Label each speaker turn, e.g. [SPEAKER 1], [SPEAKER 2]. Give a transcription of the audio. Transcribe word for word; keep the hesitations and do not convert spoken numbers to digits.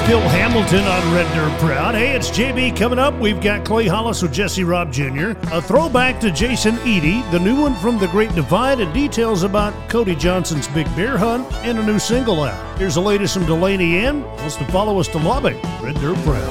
[SPEAKER 1] Still Hamilton on Red Dirt Proud. Hey, it's J B coming up. We've got Clay Hollis with Jesse Robb Junior A throwback to Jason Eady, the new one from The Great Divide, and details about Cody Johnson's big bear hunt and a new single out. Here's the latest from Delaney Ann. Wants to follow us to Lubbock. Red Dirt Proud.